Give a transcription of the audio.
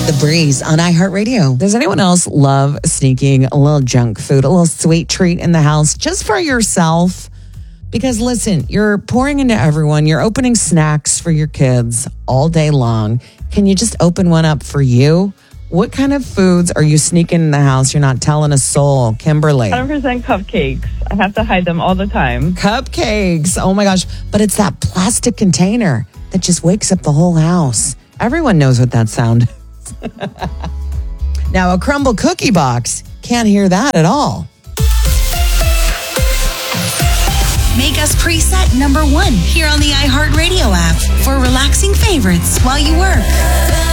The Breeze on iHeartRadio. Does anyone else love sneaking a little junk food, a little sweet treat in the house just for yourself? Because listen, you're pouring into everyone. You're opening snacks for your kids all day long. Can you just open one up for you? What kind of foods are you sneaking in the house? You're not telling a soul. Kimberly. 100% cupcakes. I have to hide them all the time. Cupcakes. Oh my gosh. But it's that plastic container that just wakes up the whole house. Everyone knows what that sound is. Now, a crumble cookie box, can't hear that at all. Make us preset number 1 here on the iHeartRadio app for relaxing favorites while you work.